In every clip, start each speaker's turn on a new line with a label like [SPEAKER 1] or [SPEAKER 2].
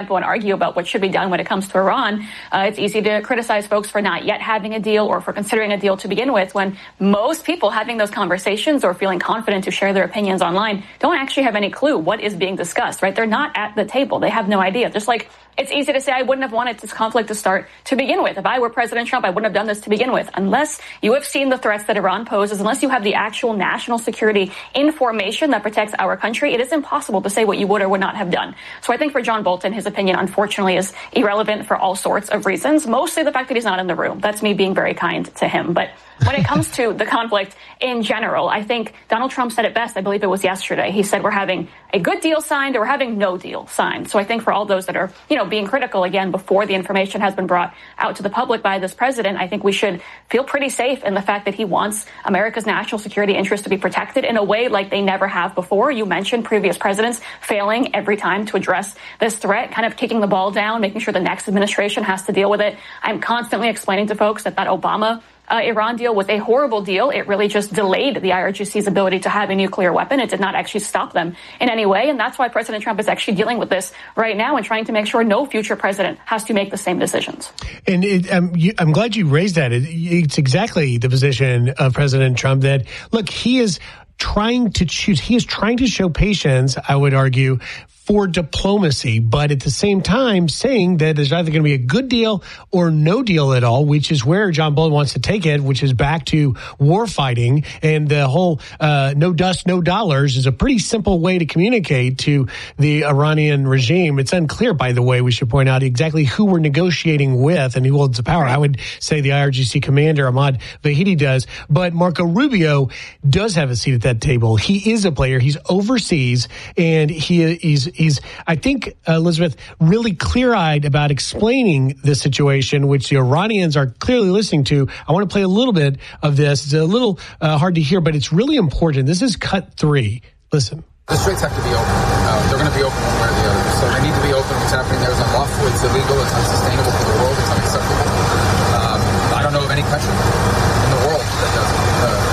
[SPEAKER 1] go and argue about what should be done when it comes to Iran, it's easy to criticize folks for not yet having a deal or for considering a deal to begin with, when most people having those conversations or feeling confident to share their opinions online don't actually have any clue what is being discussed, right? They're not at the table. They have no idea. Just like it's easy to say, I wouldn't have wanted this conflict to start to begin with. If I were President Trump, I wouldn't have done this to begin with. Unless you have seen the threats that Iran poses, unless you have the actual national security information that protects our country, it is impossible to say what you would or would not have done. So I think for John Bolton, his opinion, unfortunately, is irrelevant for all sorts of reasons. Mostly the fact that he's not in the room. That's me being very kind to him. But when it comes to the conflict in general, I think Donald Trump said it best. I believe it was yesterday. He said we're having a good deal signed or we're having no deal signed. So I think for all those that are, being critical again before the information has been brought out to the public by this president, I think we should feel pretty safe in the fact that he wants America's national security interests to be protected in a way like they never have before. You mentioned previous presidents failing every time to address this threat, kind of kicking the ball down, making sure the next administration has to deal with it. I'm constantly explaining to folks that Obama Iran deal was a horrible deal. It really just delayed the IRGC's ability to have a nuclear weapon. It did not actually stop them in any way. And that's why President Trump is actually dealing with this right now and trying to make sure no future president has to make the same decisions. And
[SPEAKER 2] I'm glad you raised that. It's exactly the position of President Trump that, look, he is trying to show patience, I would argue, for diplomacy, but at the same time saying that there's either going to be a good deal or no deal at all, which is where John Bolton wants to take it, which is back to war fighting. And the whole no dust, no dollars is a pretty simple way to communicate to the Iranian regime. It's unclear, by the way, we should point out exactly who we're negotiating with and who holds the power. I would say the IRGC commander, Ahmad Vahidi, does. But Marco Rubio does have a seat at that table. He is a player. He's overseas, and he's, I think, Elizabeth, really clear-eyed about explaining the situation, which the Iranians are clearly listening to. I want to play a little bit of this. It's a little hard to hear, but it's really important. This is cut 3. Listen.
[SPEAKER 3] The straits have to be open. They're going to be open one way or the other. So they need to be open. What's happening there is unlawful. It's illegal. It's unsustainable for the world. It's unacceptable. I don't know of any country in the world that does it.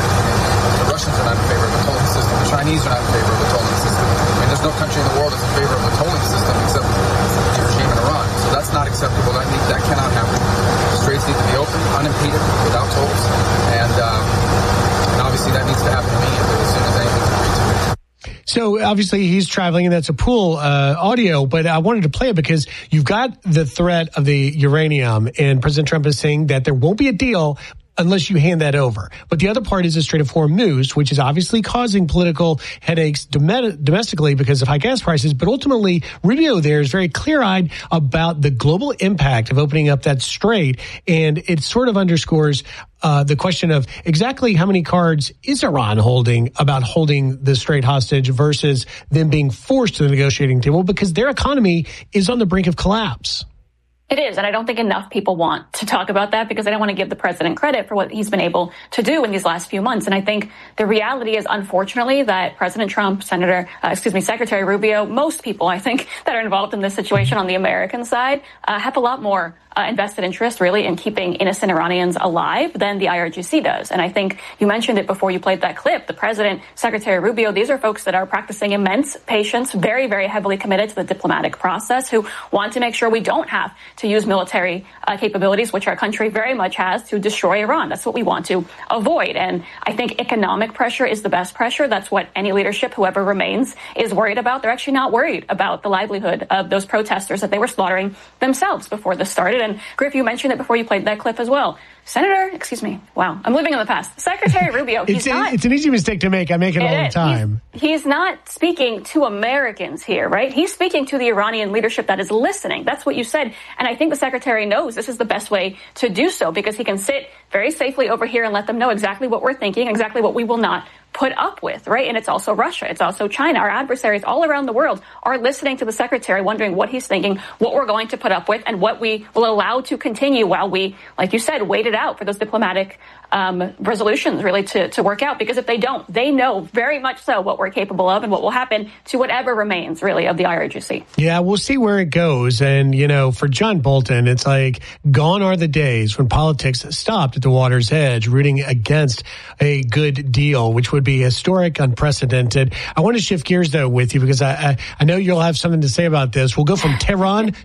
[SPEAKER 3] The Russians are not in favor of a tolling system. The Chinese are not in favor of a tolling system. There's no country in the world that's in favor of a tolling system except the regime in Iran. So that's not acceptable. That cannot happen. The straits need to be open, unimpeded, without tolls. And obviously that needs to happen immediately as soon as anything's agreed to.
[SPEAKER 2] So obviously he's traveling, and that's a pool audio, but I wanted to play it because you've got the threat of the uranium, and President Trump is saying that there won't be a deal unless you hand that over. But the other part is the Strait of Hormuz, which is obviously causing political headaches domestically because of high gas prices. But ultimately, Rubio there is very clear-eyed about the global impact of opening up that strait. And it sort of underscores the question of exactly how many cards is Iran holding about holding the strait hostage versus them being forced to the negotiating table because their economy is on the brink of collapse.
[SPEAKER 1] It is, and I don't think enough people want to talk about that because I don't want to give the president credit for what he's been able to do in these last few months. And I think the reality is, unfortunately, that President Trump, Secretary Rubio, most people, I think, that are involved in this situation on the American side have a lot more invested interest, really, in keeping innocent Iranians alive than the IRGC does. And I think you mentioned it before you played that clip. The president, Secretary Rubio, these are folks that are practicing immense patience, very, very heavily committed to the diplomatic process, who want to make sure we don't have to use military capabilities, which our country very much has, to destroy Iran. That's what we want to avoid. And I think economic pressure is the best pressure. That's what any leadership, whoever remains, is worried about. They're actually not worried about the livelihood of those protesters that they were slaughtering themselves before this started. And Griff, you mentioned it before you played that clip as well. Wow, I'm living in the past. Secretary Rubio,
[SPEAKER 2] it's an easy mistake to make. I make it all the time.
[SPEAKER 1] He's not speaking to Americans here, right? He's speaking to the Iranian leadership that is listening. That's what you said. And I think the secretary knows this is the best way to do so because he can sit very safely over here and let them know exactly what we're thinking, exactly what we will not put up with, right? And it's also Russia. It's also China. Our adversaries all around the world are listening to the secretary, wondering what he's thinking, what we're going to put up with, and what we will allow to continue while we, like you said, wait it out for those diplomatic resolutions really to work out. Because if they don't, they know very much so what we're capable of and what will happen to whatever remains really of the IRGC.
[SPEAKER 2] Yeah, we'll see where it goes. And, for John Bolton, it's like gone are the days when politics stopped at the water's edge, rooting against a good deal, which would be historic, unprecedented. I want to shift gears, though, with you because I know you'll have something to say about this. We'll go from Tehran